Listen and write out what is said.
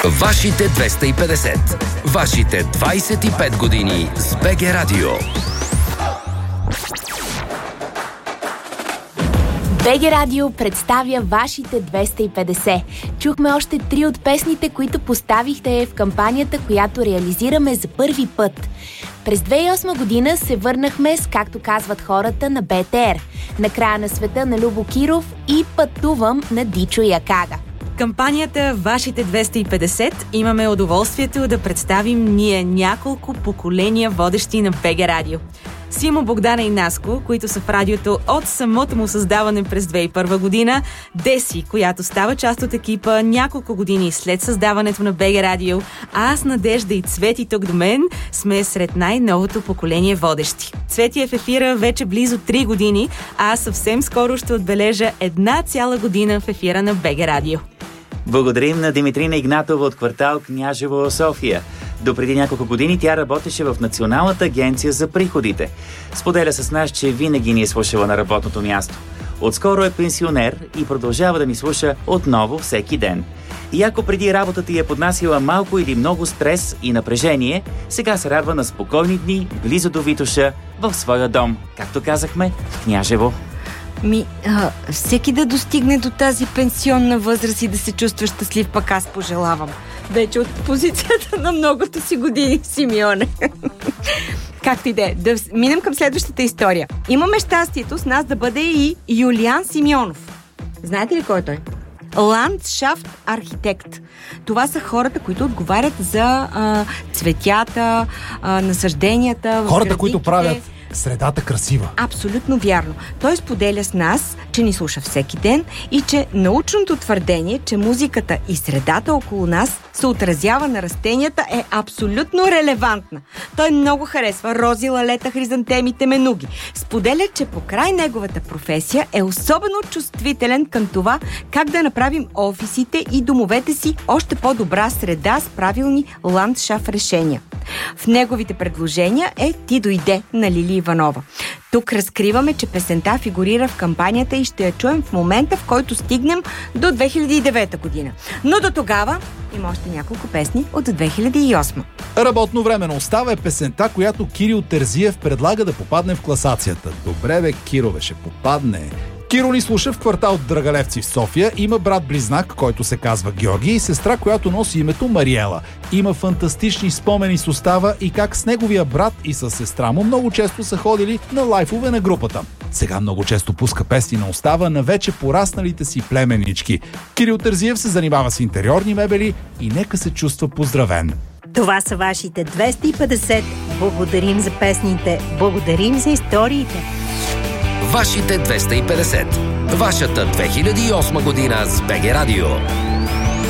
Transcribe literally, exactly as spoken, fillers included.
Вашите двеста и петдесет. Вашите двайсет и пет години с БГ Радио. БГ Радио представя Вашите двеста и петдесет. Чухме още три от песните, които поставихте в кампанията, която реализираме за първи път. През две хиляди и осма година се върнахме с, както казват хората, на Б Т Р, На края на света на Любо Киров и Пътувам на Дичо Якага. Кампанията Вашите двеста и петдесет имаме удоволствието да представим ние няколко поколения водещи на БГ Радио. Симо, Богдана и Наско, които са в радиото от самото му създаване през две хиляди и първа година, Деси, която става част от екипа няколко години след създаването на БГ Радио, а аз, Надежда и Цвети тук до мен сме сред най-новото поколение водещи. Цвети е в ефира вече близо три години, а аз съвсем скоро ще отбележа една цяла година в ефира на БГ Радио. Благодарим на Димитрина Игнатова от квартал Княжево, София. Допреди няколко години тя работеше в Националната агенция за приходите. Споделя с нас, че винаги ни е слушала на работното място. Отскоро е пенсионер и продължава да ни слуша отново всеки ден. И ако преди работата й е поднасила малко или много стрес и напрежение, сега се радва на спокойни дни близо до Витоша в своя дом, както казахме, в Княжево. Ми, а, всеки да достигне до тази пенсионна възраст и да се чувства щастлив, пък аз пожелавам. Вече от позицията на многото си години, Симеоне. Както и да е, да минем към следващата история. Имаме щастието с нас да бъде и Юлиан Симеонов. Знаете ли кой е той? Ландшафт архитект. Това са хората, които отговарят за а, цветята, а, насъжденията. Хората, градиките, които правят средата красива. Абсолютно вярно. Той споделя с нас, че ни слуша всеки ден и че научното твърдение, че музиката и средата около нас се отразява на растенията, е абсолютно релевантна. Той много харесва рози, лалета, хризантеми, теменуги. Споделя, че покрай неговата професия е особено чувствителен към това как да направим офисите и домовете си още по-добра среда с правилни ландшафт решения. В неговите предложения е "Ти дойде" на Лили Иванова. Тук разкриваме, че песента фигурира в кампанията и ще я чуем в момента, в който стигнем до две хиляди и девета година. Но до тогава има още няколко песни от две хиляди и осма. Работно време на остава е песента, която Кирил Терзиев предлага да попадне в класацията. Добре бе, Кирове, ще попадне. Киро ни слуша в квартал Драгалевци в София. Има брат-близнак, който се казва Георги, и сестра, която носи името Мариела. Има фантастични спомени с Остава и как с неговия брат и с сестра му много често са ходили на лайфове на групата. Сега много често пуска песни на Остава на вече порасналите си племеннички. Кирил Терзиев се занимава с интериорни мебели и нека се чувства поздравен. Това са вашите двеста и петдесет. Благодарим за песните, благодарим за историите. Вашите двеста и петдесет. Вашата две хиляди и осма година с БГ Радио.